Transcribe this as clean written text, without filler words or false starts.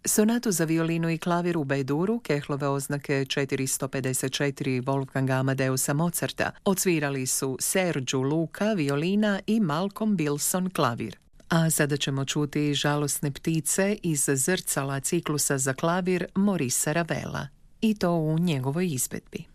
Sonatu za violinu i klavir u B-duru, Kehlove oznake 454 Wolfganga Amadeusa Mozarta, odsvirali su Sergiu Luca, violina i Malcolm Bilson, klavir. A sada ćemo čuti Žalosne ptice iz zrcala ciklusa za klavir Maurice Ravela, i to u njegovoj izvedbi.